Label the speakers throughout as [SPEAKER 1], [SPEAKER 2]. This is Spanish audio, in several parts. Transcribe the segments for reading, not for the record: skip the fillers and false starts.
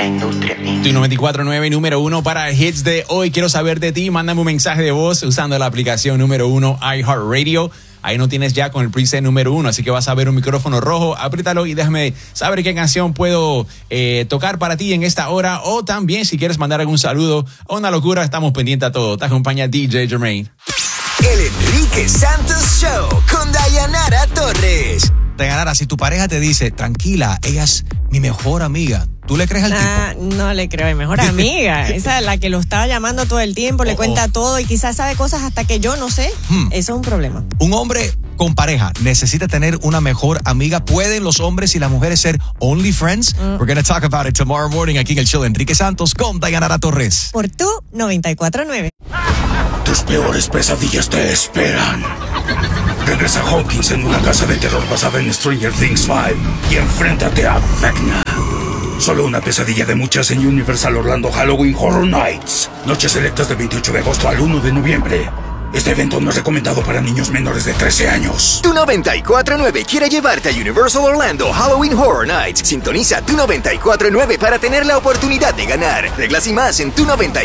[SPEAKER 1] industria.
[SPEAKER 2] Tu 94.9 número 1 para hits de hoy. Quiero saber de ti. Mándame un mensaje de voz usando la aplicación número 1 iHeartRadio. Ahí no tienes ya con el preset número 1, así que vas a ver un micrófono rojo. Apriétalo y déjame saber qué canción puedo tocar para ti en esta hora. O también si quieres mandar algún saludo o una locura, estamos pendientes a todo. Te acompaña DJ Jermaine.
[SPEAKER 3] El Enrique Santos Show con Dayanara Torres.
[SPEAKER 4] Dayanara, si tu pareja te dice, tranquila, ella es mi mejor amiga, ¿tú le crees al tipo?
[SPEAKER 5] No le creo, mi mejor amiga. Esa es la que lo estaba llamando todo el tiempo, le cuenta todo y quizás sabe cosas hasta que yo no sé. Eso es un problema.
[SPEAKER 4] Un hombre con pareja necesita tener una mejor amiga. ¿Pueden los hombres y las mujeres ser only friends? We're going to talk about it tomorrow morning aquí en el show de Enrique Santos con Dayanara Torres.
[SPEAKER 5] Por tu 94.9.
[SPEAKER 6] Tus peores pesadillas te esperan. Regresa Hawkins en una casa de terror basada en Stranger Things 5 y enfréntate a Vecna. Solo una pesadilla de muchas en Universal Orlando Halloween Horror Nights. Noches selectas del 28 de agosto al 1 de noviembre. Este evento no es recomendado para niños menores de 13 años.
[SPEAKER 3] Tu 94.9 quiere llevarte a Universal Orlando Halloween Horror Nights. Sintoniza Tu 94.9 para tener la oportunidad de ganar. Reglas y más en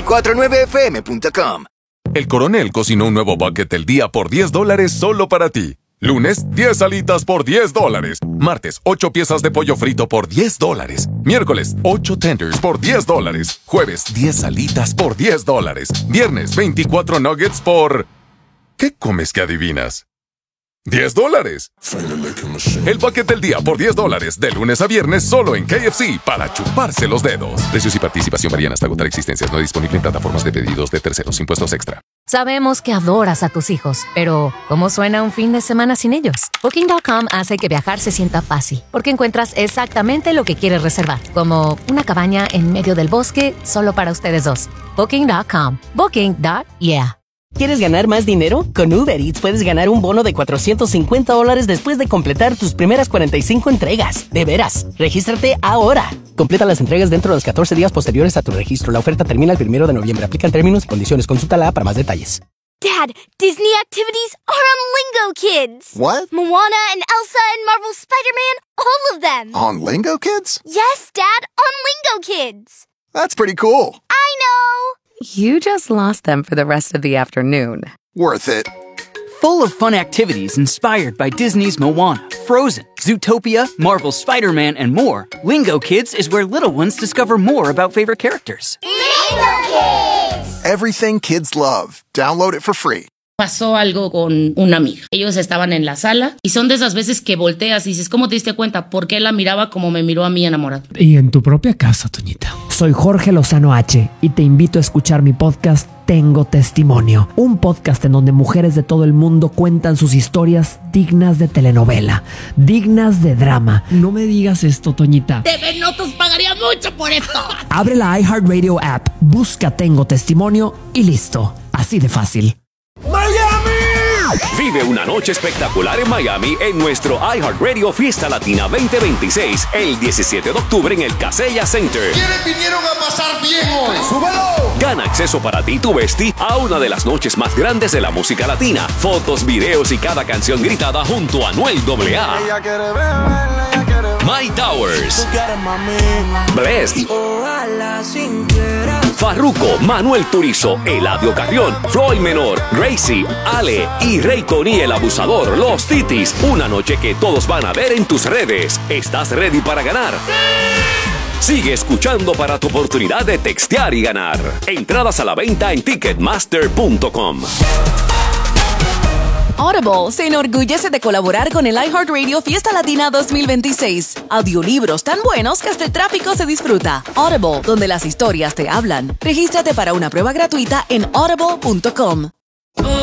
[SPEAKER 3] tu949fm.com.
[SPEAKER 7] El Coronel cocinó un nuevo bucket del día por $10 solo para ti. Lunes, 10 alitas por $10. Martes, 8 piezas de pollo frito por $10. Miércoles, 8 tenders por $10. Jueves, 10 alitas por $10. Viernes, 24 nuggets por... ¿Qué comes que adivinas? $10. El bucket del día por $10 de lunes a viernes solo en KFC para chuparse los dedos. Precios y participación varían hasta agotar existencias. No disponible en plataformas de pedidos de terceros. Impuestos extra.
[SPEAKER 8] Sabemos que adoras a tus hijos, pero ¿cómo suena un fin de semana sin ellos? Booking.com hace que viajar se sienta fácil, porque encuentras exactamente lo que quieres reservar, como una cabaña en medio del bosque solo para ustedes dos. Booking.com. Booking.yeah.
[SPEAKER 9] ¿Quieres ganar más dinero? Con Uber Eats puedes ganar un bono de $450 después de completar tus primeras 45 entregas. De veras, regístrate ahora. Completa las entregas dentro de los 14 días posteriores a tu registro. La oferta termina el 1 de noviembre. Aplican términos y condiciones. Consúltala para más detalles.
[SPEAKER 10] Dad, Disney activities are on Lingo Kids.
[SPEAKER 11] What?
[SPEAKER 10] Moana and Elsa and Marvel Spider-Man, all of them.
[SPEAKER 11] On Lingo Kids?
[SPEAKER 10] Yes, Dad, on Lingo Kids.
[SPEAKER 11] That's pretty cool.
[SPEAKER 10] I know.
[SPEAKER 12] You just lost them for the rest of the afternoon.
[SPEAKER 11] Worth it.
[SPEAKER 13] Full of fun activities inspired by Disney's Moana, Frozen, Zootopia, Marvel's Spider-Man, and more, Lingo Kids is where little ones discover more about favorite characters.
[SPEAKER 10] Lingo Kids!
[SPEAKER 11] Everything kids love. Download it for free.
[SPEAKER 14] Pasó algo con una amiga. Ellos estaban en la sala y son de esas veces que volteas y dices, ¿cómo te diste cuenta? Porque él la miraba como me miró a mí enamorado.
[SPEAKER 15] Y en tu propia casa, Toñita.
[SPEAKER 16] Soy Jorge Lozano H y te invito a escuchar mi podcast Tengo Testimonio, un podcast en donde mujeres de todo el mundo cuentan sus historias dignas de telenovela, dignas de drama.
[SPEAKER 15] No me digas esto, Toñita.
[SPEAKER 14] TV Notas pagaría mucho por esto.
[SPEAKER 16] Abre la iHeartRadio app, busca Tengo Testimonio y listo. Así de fácil.
[SPEAKER 17] ¡Miami! Vive una noche espectacular en Miami en nuestro iHeartRadio Fiesta Latina 2026 el 17 de octubre en el Kaseya Center.
[SPEAKER 18] ¿Quiénes vinieron a pasar bien hoy?
[SPEAKER 17] ¡Súbelo! Gana acceso para ti y tu bestie a una de las noches más grandes de la música latina. Fotos, videos y cada canción gritada junto a Anuel AA.
[SPEAKER 18] Ella quiere beber, ella quiere beber.
[SPEAKER 17] My Towers, Blessed, Farruko, Manuel Turizo, Eladio Carrión, Floyd Menor, Gracie, Ale y Raycon y el Abusador, Los Titis. Una noche que todos van a ver en tus redes. ¿Estás ready para ganar? Sigue escuchando para tu oportunidad de textear y ganar. Entradas a la venta en Ticketmaster.com.
[SPEAKER 19] Audible se enorgullece de colaborar con el iHeartRadio Fiesta Latina 2026. Audiolibros tan buenos que hasta el tráfico se disfruta. Audible, donde las historias te hablan. Regístrate para una prueba gratuita en audible.com.